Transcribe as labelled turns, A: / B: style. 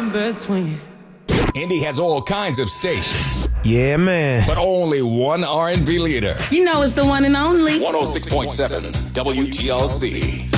A: in between.
B: Indy has all kinds of stations,
C: Yeah, man.
B: but only one R&B leader.
A: You know it's the one and only.
B: 106.7 WTLC.